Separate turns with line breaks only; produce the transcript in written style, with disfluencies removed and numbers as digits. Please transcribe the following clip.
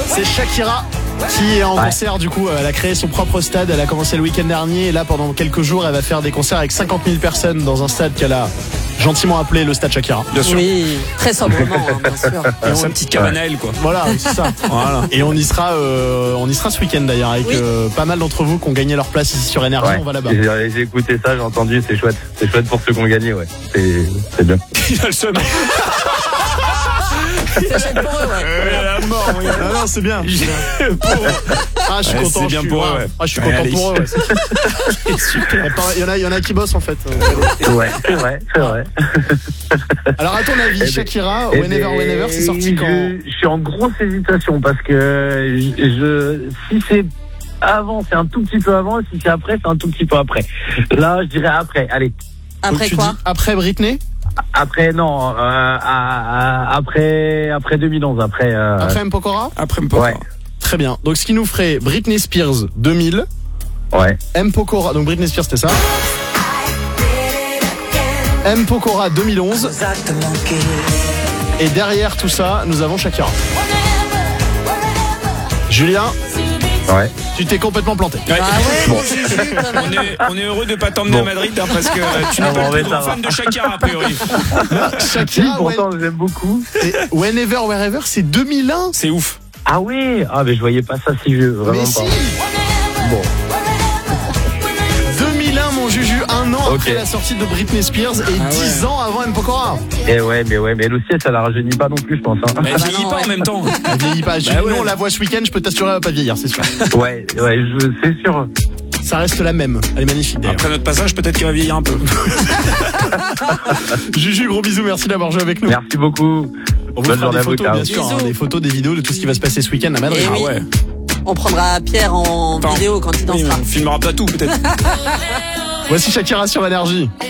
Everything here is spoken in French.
C'est Shakira qui est en concert, du coup, elle a créé son propre stade, elle a commencé le week-end dernier et là pendant quelques jours elle va faire des concerts avec 50 000 personnes dans un stade qu'elle a gentiment appelé le stade Shakira.
Bien sûr.
Oui, très sobrement, bien sûr.
Et sa petite cabane à elle, quoi.
Voilà, c'est ça.
Voilà.
Et on y sera ce week-end d'ailleurs avec pas mal d'entre vous qui ont gagné leur place ici sur Énergie. On va là-bas.
J'ai écouté ça, j'ai entendu, c'est chouette. C'est chouette pour ceux qui ont gagné, ouais. C'est bien.
Il a le seum.
C'est pour eux,
La mort.
Non, c'est bien. Je suis content.
C'est bien pour eux, ouais.
Je suis content pour eux. Ouais. Super. Il y en a qui bossent en fait.
Ouais, c'est vrai.
Alors à ton avis, Shakira, Whenever, c'est sorti quand?
Je suis en grosse hésitation parce que si c'est avant, c'est un tout petit peu avant, si c'est après, c'est un tout petit peu après. Là, je dirais après. Allez.
Après
donc,
quoi?
Après Britney?
Après, non, après 2011, après
M. Pokora?
Après Mpokora.
Ouais.
Très bien. Donc ce qui nous ferait Britney Spears 2000,
Ouais.
M. Pokora, donc Britney Spears c'était ça. M. Pokora 2011. Et derrière tout ça, nous avons Shakira. Julien,
Ouais.
tu t'es complètement planté.
Ouais.
Ah ouais,
Bon.
mon Juju, quand même.
On est heureux de pas t'emmener à Madrid parce que tu n'es pas le plus grand fan de Shakira a priori.
Shakira,
Pourtant, j'aime beaucoup.
et Whenever, Wherever, c'est 2001.
C'est ouf.
Ah oui. Ah, mais je voyais pas ça si vieux, vraiment
Mais
pas.
si.
Bon.
2001, mon Juju, un an
Ok.
après la sortie de Britney Spears et 10 ans avant M. Pokora.
Et ouais, mais elle aussi, ça la rajeunit pas non plus, je pense. Hein.
Mais elle vieillit pas en même temps.
Elle vieillit pas. Juju, nous, on la voit ce week-end, je peux t'assurer, elle va pas vieillir, c'est sûr.
Ouais, c'est sûr.
Ça reste la même. Elle est magnifique d'ailleurs.
Après notre passage, peut-être qu'elle va vieillir un peu.
Juju, gros bisous, merci d'avoir joué avec nous.
Merci beaucoup.
On vous
Bonne
fera
journée
des
à vous,
photos,
ciao.
bien sûr,
Bisous.
des photos, des vidéos de tout ce qui va se passer ce week-end à Madrid.
Et
Ah
oui.
ouais.
On prendra Pierre en
Enfin,
vidéo quand il
Oui,
dansera.
on filmera pas tout peut-être.
Voici Shakira sur Énergie.